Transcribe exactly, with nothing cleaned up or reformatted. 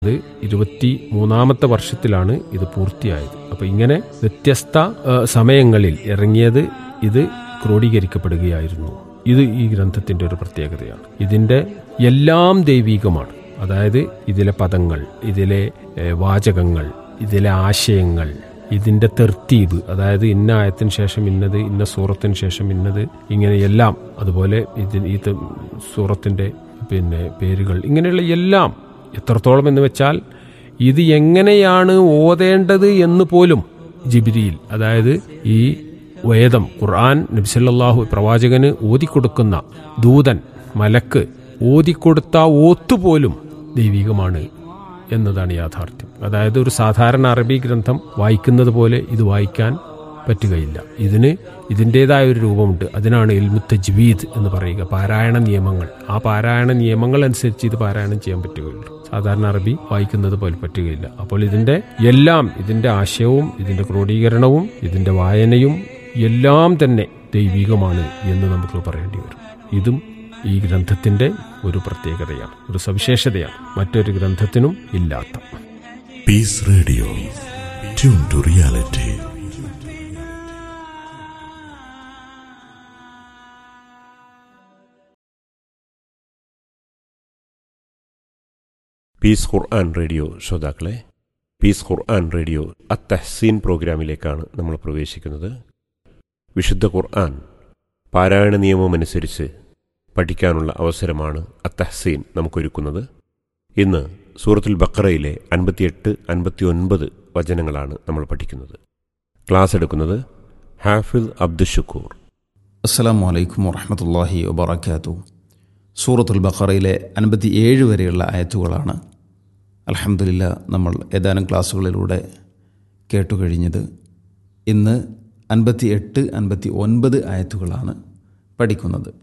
അത് ഇരുപത്തി മൂന്നാമത്തെ വർഷത്തിലാണ് ഇത് പൂർത്തിയായത്. അപ്പോൾ ഇങ്ങനെ വ്യത്യസ്ത ഏഹ്, സമയങ്ങളിൽ ഇറങ്ങിയത് ഇത് ക്രോഡീകരിക്കപ്പെടുകയായിരുന്നു. ഇത് ഈ ഗ്രന്ഥത്തിന്റെ ഒരു പ്രത്യേകതയാണ്. ഇതിന്റെ എല്ലാം ദൈവീകമാണ്. അതായത് ഇതിലെ പദങ്ങൾ, ഇതിലെ ഏഹ്, വാചകങ്ങൾ, ഇതിലെ ആശയങ്ങൾ, ഇതിന്റെ തെർത്തീബ്, അതായത് ഇന്ന ആയത്തിന് ശേഷം ഇന്നത്, ഇന്ന സൂറത്തിന് ശേഷം ഇന്നത്, ഇങ്ങനെ എല്ലാം. അതുപോലെ ഇതിന് ഈ ത- സൂറത്തിന്റെ പിന്നെ പേരുകൾ, ഇങ്ങനെയുള്ള എല്ലാം എത്രത്തോളം എന്ന് വെച്ചാൽ ഇത് എങ്ങനെയാണ് ഓതേണ്ടത് എന്ന് പോലും ജിബ്രീൽ, അതായത് ഈ വേദം ഖുർആൻ നബി സല്ലല്ലാഹു പ്രവാചകന് ഓതിക്കൊടുക്കുന്ന ദൂതൻ മലക്ക് ഓതിക്കൊടുത്ത ഓത്തുപോലും ദൈവികമാണ് എന്നതാണ് യാഥാർത്ഥ്യം. അതായത് ഒരു സാധാരണ അറബി ഗ്രന്ഥം വായിക്കുന്നത് പോലെ ഇത് വായിക്കാൻ പറ്റുകയില്ല. ഇതിന് ഇതിൻ്റെതായ ഒരു രൂപമുണ്ട്. അതിനാണ് ഇൽമു തജ്വീദ് എന്ന് പറയുക, പാരായണ നിയമങ്ങൾ. ആ പാരായണ നിയമങ്ങൾ അനുസരിച്ച് ഇത് പാരായണം ചെയ്യാൻ പറ്റുകയുള്ളൂ. സാധാരണ അറബി വായിക്കുന്നത് പോലെ പറ്റുകയില്ല. അപ്പോൾ ഇതിന്റെ എല്ലാം, ഇതിന്റെ ആശയവും ഇതിന്റെ ക്രോഡീകരണവും ഇതിന്റെ വായനയും എല്ലാം തന്നെ ദൈവികമാണ് എന്ന് നമുക്ക് പറയേണ്ടി വരും. ഇതും ഈ ഗ്രന്ഥത്തിന്റെ ഒരു പ്രത്യേകതയാണ്, ഒരു സവിശേഷതയാണ്, മറ്റൊരു ഗ്രന്ഥത്തിനും ഇല്ലാത്ത. Peace Radio. Tune to reality. Piece Quran radio ശ്രോതാക്കളെ, പീസ് ഖുർആൻ റേഡിയോ അത്തഹ്സീൻ പ്രോഗ്രാമിലേക്കാണ് നമ്മൾ പ്രവേശിക്കുന്നത്. വിശുദ്ധ ഖുർആൻ പാരായണ നിയമമനുസരിച്ച് പഠിക്കാനുള്ള അവസരമാണ് അത്തഹ്സീൻ നമുക്കൊരുക്കുന്നത്. ഇന്ന് സൂറത്തുൽ ബഖറയിലെ അൻപത്തിയെട്ട് അൻപത്തി ഒൻപത് വചനങ്ങളാണ് നമ്മൾ പഠിക്കുന്നത്. ക്ലാസ് എടുക്കുന്നത് ഹാഫിദ് അബ്ദുഷുക്കൂർ. അസ്സലാമു അലൈക്കും വറഹ്മത്തുള്ളാഹി വബറകാതുഹു. സൂറത്തുൽ ബഖറയിലെ അൻപത്തി ഏഴ് വരെയുള്ള ആയത്തുകളാണ് അൽഹംദുലില്ലാ നമ്മൾ ഏതാനും ക്ലാസ്സുകളിലൂടെ കേട്ടുകഴിഞ്ഞത്. ഇന്ന് അൻപത്തി എട്ട് അൻപത്തി ഒൻപത് ആയത്തുകളാണ് പഠിക്കുന്നത്.